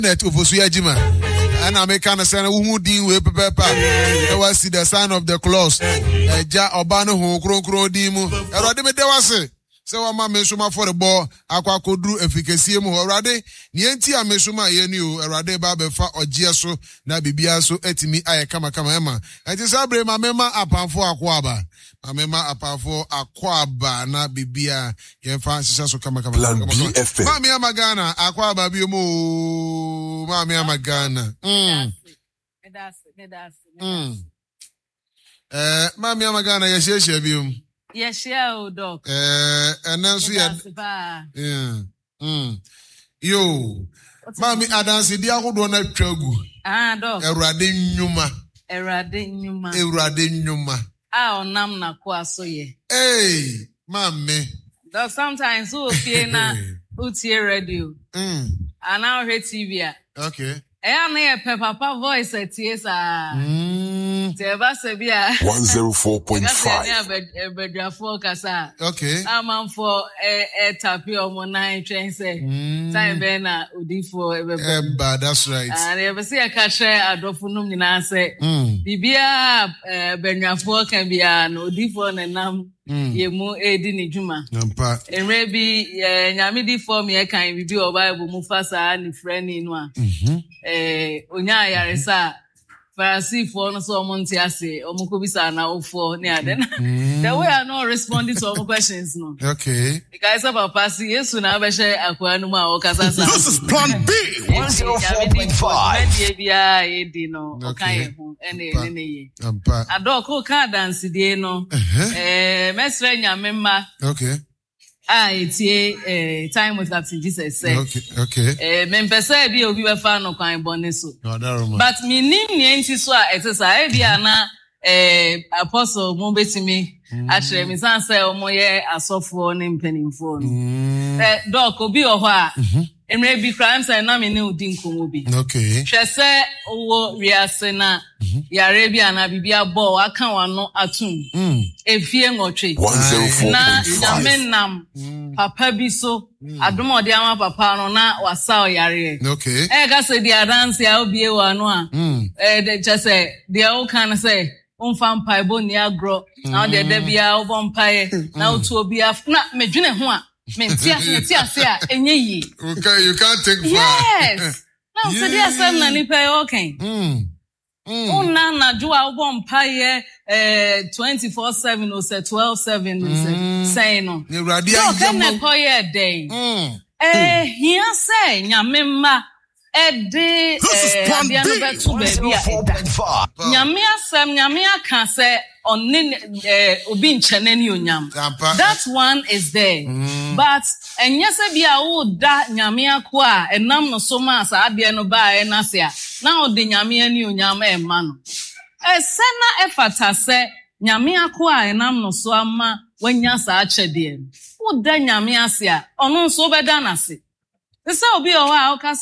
net of Osuyajima. And I make kind of say who deal with paper. I was see the sign of the clause. Ja Obano who kro dimu. Eradime de wase. So wa ma mesuma for the ball akwa kodru efikasie mu Erade ni enti a mesuma ye ni o Erade ba be fa ogie so na bibia so etimi aye kama ema. Enti sabre ma mema apanfo akwaba. Amema apafo akwaba na bibia yemfa sisa so kama Mami amagana akwaba bi mo Mami amagana Mami amagana yesheshe bi Yes, yeah, dog. And then so Yo, Mami adansi di akodo na twagu. Dog. Erade nyuma. Onam na kwa so ye. Hey, Mami. Dog, sometimes who fear na utie radio. And now hear TV. Okay. Na papa voice etiesa. Teba sebia 104.5. Okay. I'm for tapi omo nine train say. Time be na udifo Eba, that's right. And ever see a catch adofo num nyina say. Bibia benwafo kan bia no udifo na nam yemu edi ni dwuma. Nampa. Enre bi nyame di form ye kan bibi o Bible mu fasa ni friend no a. Onya yaresa Farasi for no so monti ase omukobisa na ofo ne ade na the way I not responding to all questions no. Okay. Because papa si Yesu na be she akwa no ma o kasa sa. This is plan B 104.5. Bia edi no o kan ye ho ene ye. Nampa. Adoko ka dance die no. Mesre nyame ma. Okay. It's time with Captain Jesus say. Okay. Mempesa bi obi be fa no kwan bone so. But me nim ne enti so a etesa e bia na apostle mo betimi ahre mi san say omo ye asofo ne mpanimfo no. Doc obi o ho a emre bi crime say na me ne odi nkomo bi. Okay. Hwese owo riase na yare bia na bibia bo aka wano atum. Efie ngotwe. 104.5. Na yamenam papa bi so adomo de ama papa no na wasa yare. Okay. Ga say dia dance ya obie wa no a. De just say they all can say umfa mpai bo ni agro. Na de bia obo mpai na otu obi af na medwene ho a. Mentia se a enye yi. Okay, you can't take far. Yes. Now so dia sam na ni pay okay. Una na jua obo mpaye 24/7 or say 12/7 say no. Ni radia yamo ko ye den. Here say nyame ma ede dia no betu baby a eda. Nyame asem nyame aka say onne obi nchene ni onyam. That one is there. But enye se bia wo da nyame akwa enam no so ma sa ade no ba e na se a na ode nyame ani onyam e ma no. Se na efata se nyame akwa enam no so ama wanya sa achede. Wo da nyame ase a ono so be da na se. Se obi o wa o ka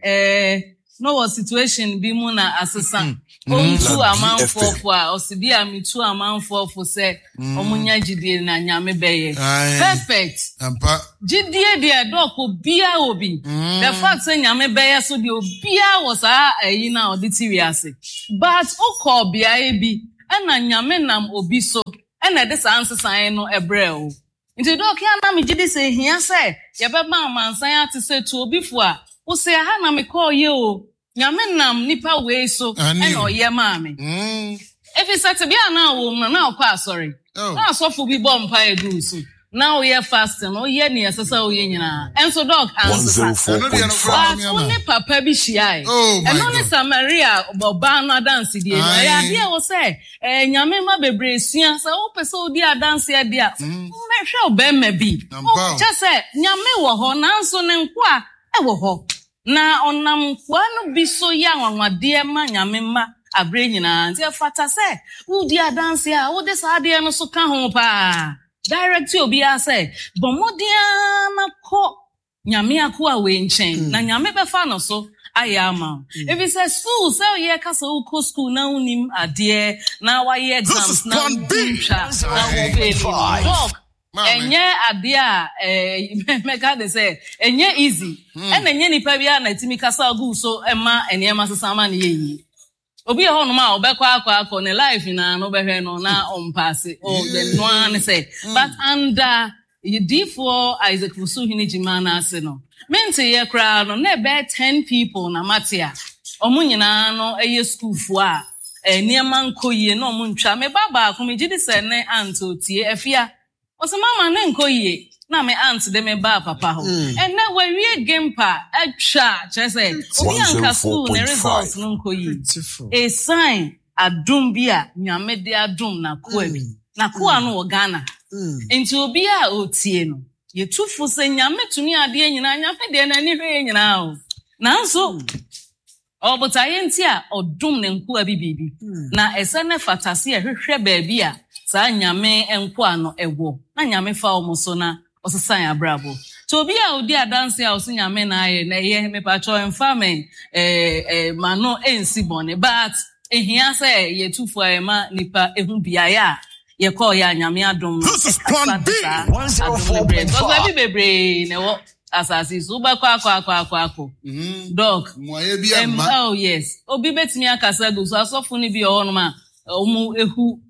se no was situation bi mu na asesa. Ontu amanfo a osidi amitu amanfo se omunya gidie na nyame beye. Perfect. Ampa. Gidie de doko bia obi. The fact say nyame beye so de obia was ayi na oditi wiase. But okọ bia ebi na nyame nam obi so na de sansesan no ebre o. Nti doko ya na me gidi se hia se ye be ma mansan ate se to obi fu a wo se ha na me call ye o. Nyame nam nipa we so ena oye maame. If you set bia na wo na okwa asori. Na asofo bi bo mpa edu so. Na oye fasting, oye ne yesesa oye nyina. Enso dog answer. Only papa bi hia e. Eno ni Samaria oba na dance die. Ya dia wo say nyame ma bebre sua say wo pese odi dance ya dia. Me hwe obema bi. Just say nyame wo ho nanso ne nko a e wo ho. Na onam kwanu biso ya nwanwade ma nyame ma abre nyina nti fata se udi dance a wo de sa de no so ka ho pa direct obi a se bomodia na ko nyame akwa we nchen na nyame be fa no so ayama if it says school so ye ka so ko school na unim ade na wa ye exams na unim na wo be enye ade a meka de say enye easy and enye nipa bia na timi kasa ogu so ema enema sesama na yeyi obi e hono ma obekwa akwa ne life na no behwe no na ompase o the one say but under D4 Isaac Fusuhini Jimana ase no mente ye kra no na be 10 people na matia omu nyina no eye school fo a niema nkoyie no omu ntwa me baba ko me gidi se ne anto tie afia o se mama ne nkoyie na me aunt de me ba papa ho ene we wie gempa atwa chese obi anka school ne results no nkoyie a sign adum bia nyame de adum na ko abi na ko anu wo Ghana enti obi a otie no ye tufu se nyame tumi ade nyina nyame de na ni hwe nyina o nanso obotaye nti a odum ne nko abi bibi na ese ne fatase ehwehwe ba bia sa nyame enko ano ewo na nyame fa omuso na osesan abrabo to obi a odi adanse a oso nyame na aye na ye me pa cho enfamen mano ensi bone but ehia se ye tufu ayema nipa ehu biaya ye call ya nyame adom This is plan B 104.5 so bebre ne wo asasi so ba kwa dog oh yes obi betimi akasa go so asofo ne bi o no ma omu ehu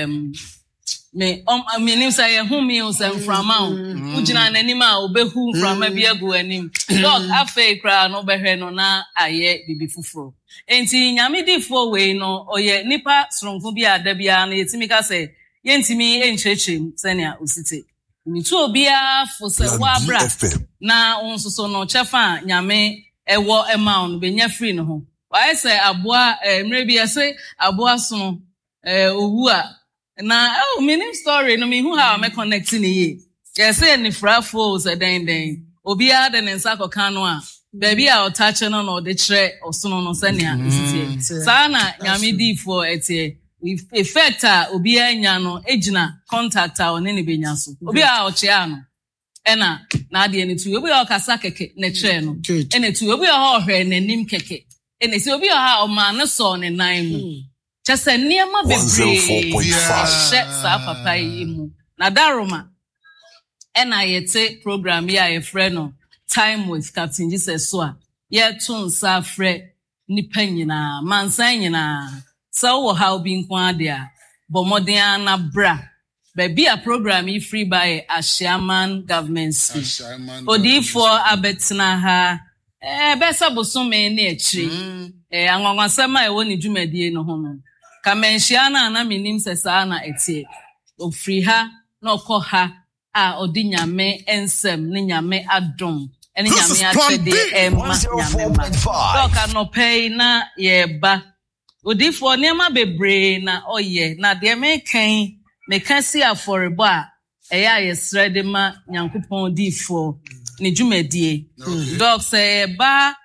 me nim say hu mi o sem from am ugina nanim a obehu from bi agu anim dog afei kra no behwe no na aye bibi fufuro enti nyame difo we no oye nipa soronko bi ada bia na yetimi ka say yentimi enchechem senia osite ni tu obia fo se wa bra na onsoso no chefa nyame ewo amount be nya free no ho why say aboa mre bia say aboa so owu a na meaning story no me hu how me connect ni ye say ni frafo se den obia de nsa koka no a baby a touch no no de kire osono no senia osite sana nyame di for etie effect a obi anya no ejina contact a one ne benya so obi a oche ano ena na ade ne tu obi a okasa keke ne kire no ene tu obi a ohwe nanim keke ene si obi a o ma ne so ne nan mu chese niema bebre sa papa yi mu na daroma ena yete program ya e frɛ no time with Captain Jesus so a ye tun sa frɛ nipa nyina mansan nyina so wo how bin kwa dia bomoden na bra baby a program e free by Ashiaman government school odi for abetna ha besa bosome na ekiri anwanwasema e woni dwumadie no ho no ka menhia na minim sesa na etie o free ha na okọ ha a odi nyame ensem ne nyame adom ene nyame atede ma nyame doka no pay na ye ba odifo niema bebre na oye na de mekan mekasi aforebo a eya yesrede ma nyankopon difo ne dwumadie dog say ba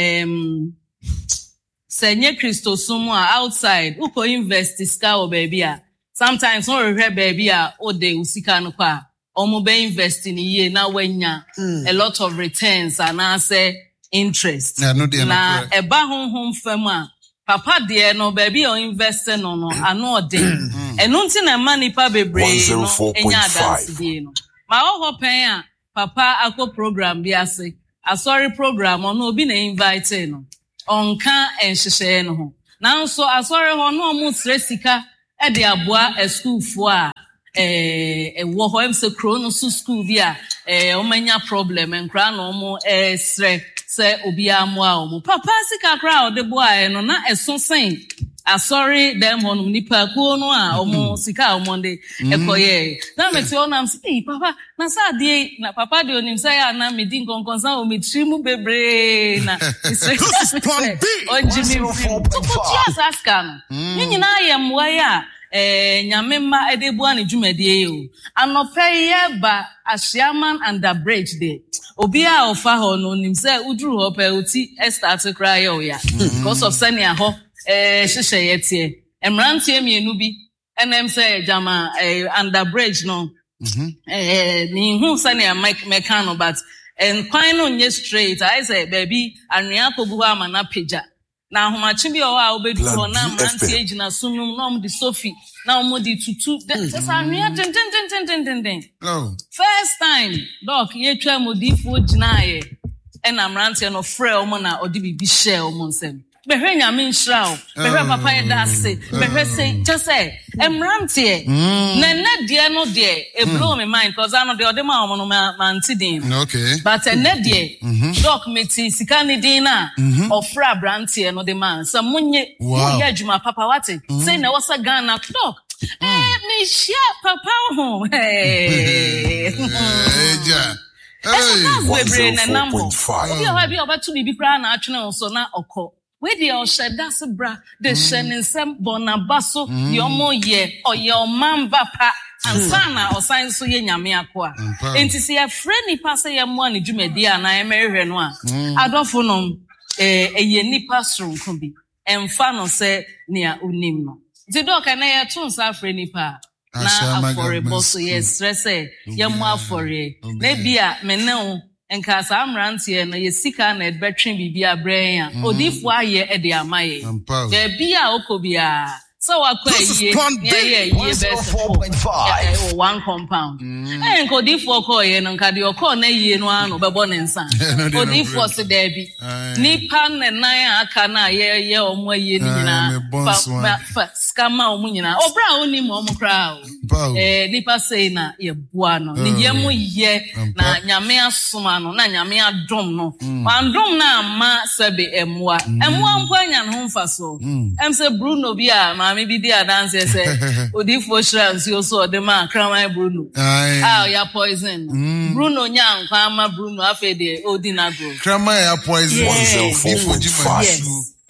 senye Christosum a outside uko invest ska o baby a sometimes no rehwe baby a o de usika no kwa omo be invest in ye na wanya a lot of returns and say interest na eba honhom fam a papa de no baby o invest no no ano de enu nti na mani pa bebre no enya dance die no ma ho pen a papa akọ program bi ase asori program ono obi na invite no onka enhyehyɛ no ho nanso asori ho no mu sresika e de aboa school fo a wo ho em se krono school bi a o manya problem enkra no mo sre se obi amoa o mo papa sika kra o de boa no na eso sen asori dem ho nipa ku no a o mo sika o mo de ekoye na me ti onam say papa na sa de na papa de onim say na me din konkonsan o me trimu bebre na o jimi to aska no nyina ye mwa ya nyame ma edebua ne dwumadie o anope ba Ashiaman under bridge de obi a ofa ho no nim say uduru ho pa oti start cry o ya because of senia ho hyehyɛ yetie emrantie mienu bi enem say jama under bridge no ni hu senia meka no but en kwan no nye straight I say baby anwea kobu ha ma na pagya na ahomachi bi owa obedu ho na manti ejina sunum na om di Sophie na om di tutu just anwea ten. Oh. First time doc ye twa modifo gina ye na mranti no frɛ om na odi bibi share om nsem behwe nyame nhyira o behwe papa ye da ase behwe say just say mranti na de no de e blow my mind cause I know de odi ma om no manti din Okay. but ne de doc meti sika ne din na ofra branti no de man so munye Wow. ye adwuma papa wate say na wasa Ghana doc me share papa ho hey webre na number obi o ha bi obatu bibi kra na atwene so na okọ we dey o sheda se bra de shenisem bonabaso de omo ye oye omamba pa ansana osan so ye nyame akoa enti se ye frɛ nipa se ye mo ne dwumadi a na emerehwe no a adofo no eye nipa soronko bi emfa no se nea onim no di doc na ye tun sa frɛ nipa na afore boso yes stresse ye mo afore na bia meneo enka sa amrantie na ye sika na edbetwen bibia brɛn a odifo aye e de amaye ye bia okobia so akwaye ye best 4.5 one compound enka odifo koye no nka de okọ na yie no ano bebo ne nsa odifo se da bi nipa ne nan aka na ye omo aye ni nyina fa skama omo nyina obra oni mo omo kra nipa say na ye boa no ni ye mo ye na nyame asoma no na nyame adom no andom na ama sebe emwa mpo anya no mfa so se Bruno bi a maami bi di dance say odifo shira nsi so de ma kraman Bruno ya poison Bruno nya nkwa ama Bruno afa de odinago kraman ya poison 104.5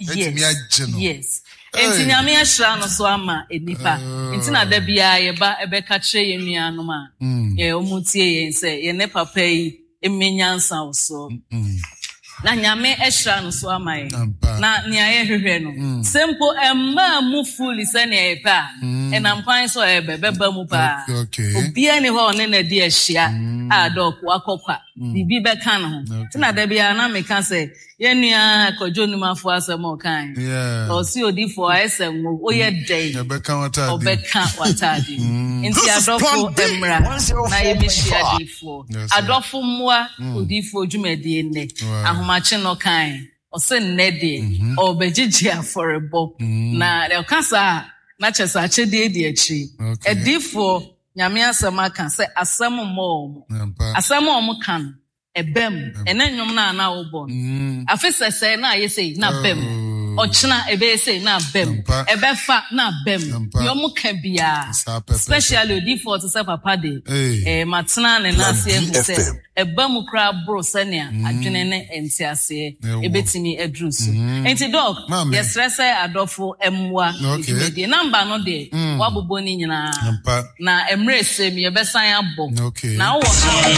yes enti nyame ashira no so ama enipa enti na da bia ye ba ebeka kire ye nuano ma ye omutie ye se ye ne papa yi emenyansa so na nyame ashira no so ama ye na nia ye hwehwe no simple emma mu fully se na ye pa enampan so e beba mu pa obi ani ho ne na di ahia a doc akokwa bibi beka no ti na da bia na meka se ye nua kojo numafo asem okan o si odifo asem o ye dey obeka watadi enti adofo emra na ye bishia difo adofo moa odifo dwumadi ne ahomache no kan o se nnede o begigi aforebo na le kasa na chesa chede di achi edifo nyame asem aka se asem mo asem o kan ebem enenwom na wo afisese na yese na bem ochina ebe say na bem ebe fa na bem yom ka bia especially odifo to say papa de matena ne na se ehuse ebam kra bro senia adwene ne entiase ebetimi edru so enti dog yes stress adofo emwa edwede number no de wabobo ni nyina na emre sem ye besan abo na wo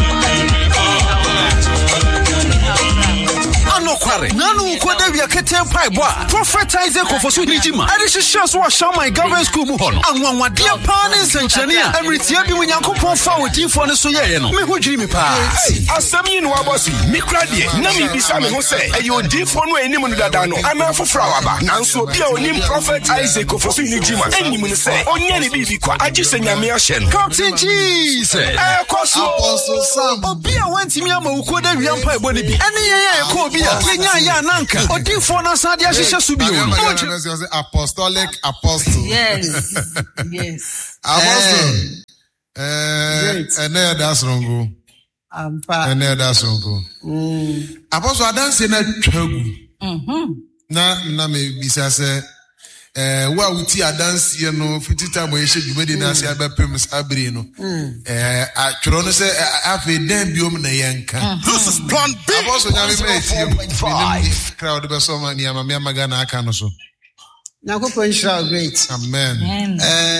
Anokware nanu kwada wi akete paibo a Prophet Isaac Kofosu Nijima adisi shares wa Shama Government School mu hono anwanwade pa ne nsanchane a emretia bi Nyankopon fa odifo ne so ye no me hodwiri me pa asam yi no abosi mikra de na me bisa me ho se e odifo no enim no dada no ana fofra waba nanso bi a onim Prophet Isaac Kofosu Nijima enim ne se onye ne bibi kwa agise nyame ahye no Captain Jesus Apostle Sam obi a wantimi ama ukoda wi ampa ebo ne bi ene ye ko obi a yenya ya nanka odifo na sade ahyehyɛ so bi o apostolic apostle yes apostle ene that's wrong ampa ene that's wrong apostle adanse na twagu na me bisa se wa wuti adanse no fitita mo yehye dwumadi na ase abapem sabri no atworo no se afi dan biom na yenka this is plan B apostle nyame me crowd be so many amame amaga na aka no so Nyankopon shall great amen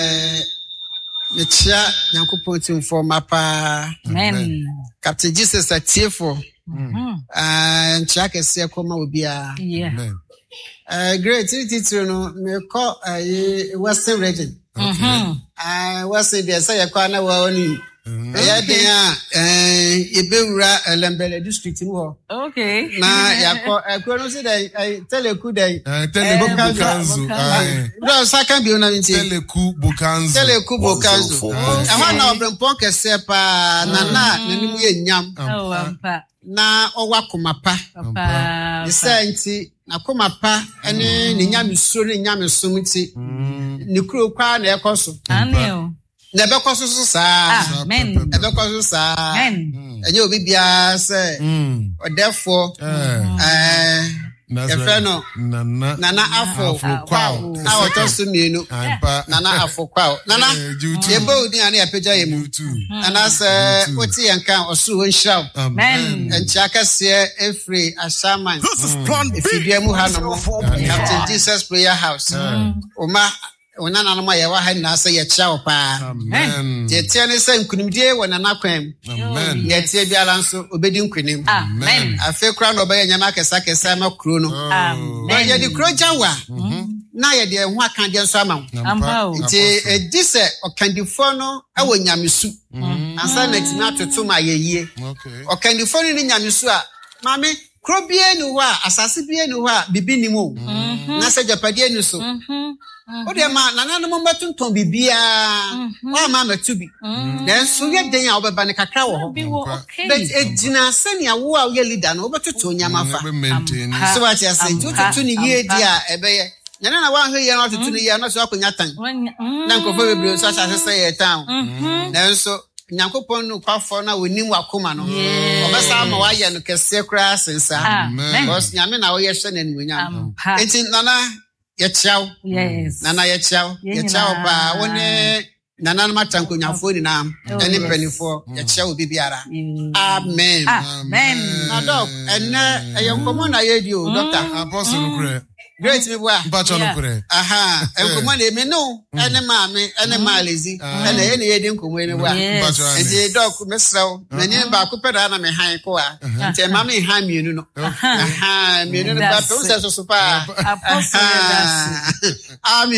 Metia Nyankopon timfo mapa amen Captain Jesus atiefo nchake se koma obi a amen great title no me call Western region Western there say yakwa na wa oni ya de ya ebewura Lembele district mu ho. Okay. Na yakọ no say dey Teleku dey. Teleku Bukanzu. Bro saka bi una nti. Teleku Bukanzu. Teleku Bukanzu. Aha na obrempon kese pa na nanimu ye nyam. Oh, ampa. Na owa komapa. Papa. Nti na komapa ene ne nyamesuro ne nyamesom nti. Ni kuro kwa na ekoso. Aneo. Na bekoso so saa. Amen. Bekoso saa. Amen. Enye obi bia say odefo Efeno Nana Afo Kwao Awotosu mienu Nana Afo Kwao Nana Yebo udi ani apeja yemu Nana se oti yankan osu wonhraw Amen. Enchaka se every assignment Ifidemu hanom Captain Jesus Prayer House Oma Onana no ma ye wa ha na se ye kira opa Amen. Ye tie ne se nkunimdie wo nana kwam Amen. Ye tie biara nso obedi nkunim Amen. Afe kura no be nyama kesa makro no Amen. ye di kro jawa na ye de ho aka de nso ama Ampa. nti edi se okandifo no awo nyamesu ansa na tina toto ma ye yie Okay. okandifo ni nyamesu a mame kro bie ni ho a asase bie ni ho a bibi ni mu na se japade ni so o de ma nana no mo betonton bibia wa ma matubi den so ye den a obeba ne kakra wo ho Okay. but ejina senia wo a ye leader no obetoto nyama fa so what you say tutu ni ye dia ebeye nana na wa hwe ye no tutu ni ye no so akonya tan na nkofo bebre so acha se ye tan den so nyankopon no kwafo na wonim wakoma no obesa ma wa ye no kese kra sensa Amen. because nyame na wo ye hye na nunyam enti nana Yechao. Yes. Nana yechao. Yechao ba wone nana matanko nyafo ni na eni penifo yechao bibiara. Amen. Amen. Na doc ene eyonkomo na yedi o doctor. Apostle Kure. Great me bua. Mpacho no Kure. Aha, enkomo na eme no ene maame ene malezi ene yedi enkomo ene bua. Mpacho ani. Enti doc mesraw na ni ba ko peda na me han ko a. Nti maame han mienu no. Aha, mienu no ba pe so so pa. Apostle Dasi.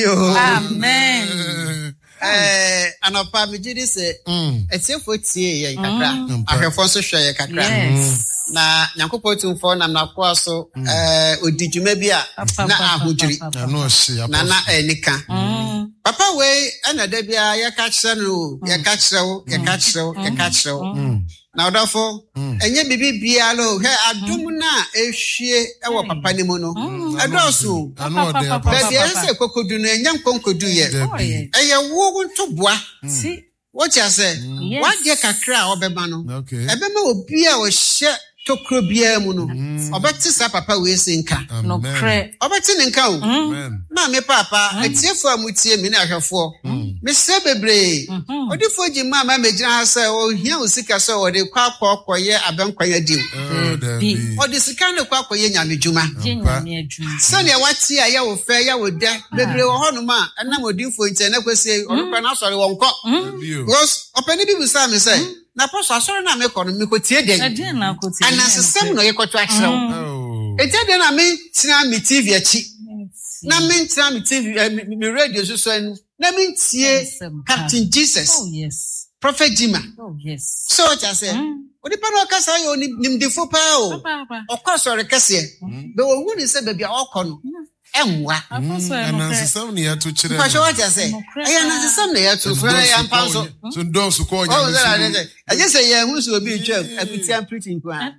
Amen. Anapa me gidi se etefo tie ye kakra ahwefo so hwe ye kakra na nyankopɔ tumfo nam na kwa so odidwuma bi a na ahodwiri na na enika papa we ana da bia ye ka kyerɛ no ye ka kyerɛw na odafo enye bibi bia lo he adum na ehwie ewo papa ni mu no edoso baby ese kokodu no enya nkonkodu ye eye wo ntoboa what you say what ye kakra obeba no ebema obi a wo hye tokro bia mu no obeti sa papa we sinka No cre. obeti ne nka o na me papa etiefo amutie mi na ahwefo me se bebre odifo gima ma megina ha se o hia osika se o de kwa koye abenkwaya dim o de sika ne kwa koye nyamedwuma se ne wati a ye wo fe ye wo de bebre wo hono ma na modifo nche na kwese odokwa na sori wonko because opani bi busa me se na poso asori na me kono me kotie den ana sesem no ye koto akyerew ete na me tina me TV achi na me tina me TV me radio so na me tie Captain Jesus Prophet Jima so what I say odi pa no kasa yo nimdefo pa o okosore kase be wo hu ni se be bia okono enwa ana sesam ni ya to kire pa so what I say aya na sesam na ya to so ya mpanso so don so ko nya so aje say ya hu so obi twam abitiam preaching kwa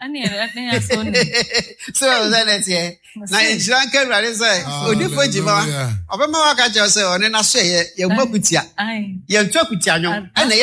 so that here na injiran ka rare say odifo jima obema waka je say one na so ye makutia ye ntwakutia nyon ana